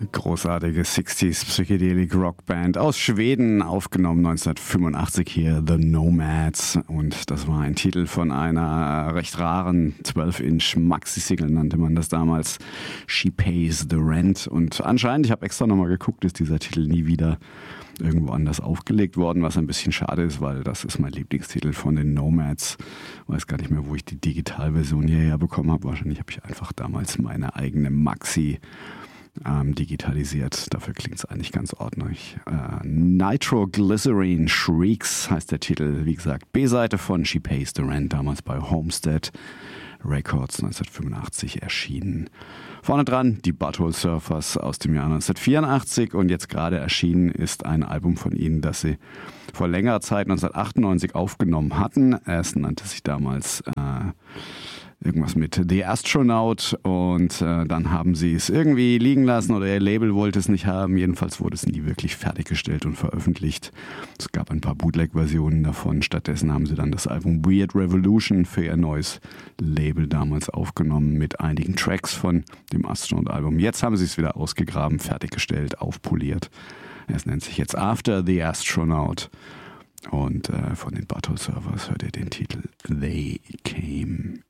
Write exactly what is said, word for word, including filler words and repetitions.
Großartige sechziger Psychedelic Rockband aus Schweden, aufgenommen neunzehnhundertfünfundachtzig hier, The Nomads. Und das war ein Titel von einer recht raren zwölf Inch Maxi-Single, nannte man das damals. She Pays the Rent. Und anscheinend, ich habe extra nochmal geguckt, ist dieser Titel nie wieder irgendwo anders aufgelegt worden, was ein bisschen schade ist, weil das ist mein Lieblingstitel von den Nomads. Ich weiß gar nicht mehr, wo ich die Digitalversion hierher bekommen habe. Wahrscheinlich habe ich einfach damals meine eigene Maxi Ähm, digitalisiert. Dafür klingt es eigentlich ganz ordentlich. Äh, Nitroglycerine Shrieks heißt der Titel. Wie gesagt, B-Seite von She Pays the Rent, damals bei Homestead Records neunzehnhundertfünfundachtzig erschienen. Vorne dran die Butthole Surfers aus dem Jahr neunzehnhundertvierundachtzig und jetzt gerade erschienen ist ein Album von ihnen, das sie vor längerer Zeit neunzehnhundertachtundneunzig aufgenommen hatten. Es nannte sich damals äh, irgendwas mit The Astronaut und äh, dann haben sie es irgendwie liegen lassen oder ihr Label wollte es nicht haben. Jedenfalls wurde es nie wirklich fertiggestellt und veröffentlicht. Es gab ein paar Bootleg-Versionen davon. Stattdessen haben sie dann das Album Weird Revolution für ihr neues Label damals aufgenommen mit einigen Tracks von dem Astronaut-Album. Jetzt haben sie es wieder ausgegraben, fertiggestellt, aufpoliert. Es nennt sich jetzt After the Astronaut. Und äh, von den Butthole Surfers hört ihr den Titel They Came